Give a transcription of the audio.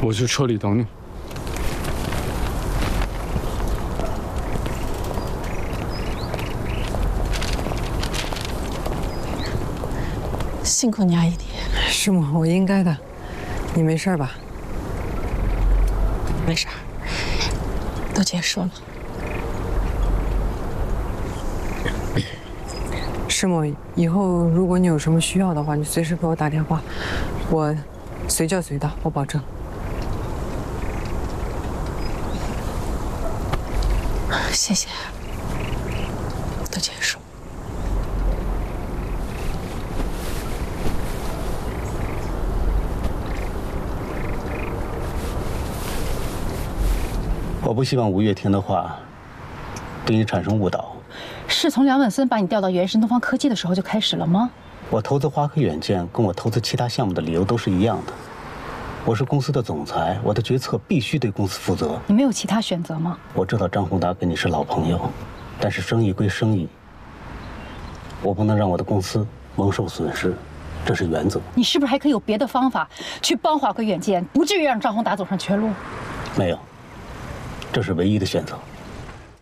我去车里等你。 辛苦你阿姨爹。 师母，我应该的。你没事吧？ 没事儿，都结束了。 师母，以后如果你有什么需要的话，你随时给我打电话，我随叫随到，我保证。 谢谢。都结束。 我不希望五月天的话对你产生误导。 是从梁稳森把你调到原神东方科技的时候就开始了吗？ 我投资华科远见跟我投资其他项目的理由都是一样的。我是公司的总裁，我的决策必须对公司负责。 你没有其他选择吗？ 我知道张宏达跟你是老朋友，但是生意归生意，我不能让我的公司蒙受损失，这是原则。 你是不是还可以有别的方法去帮华科远见，不至于让张宏达走上绝路？ 没有，这是唯一的选择。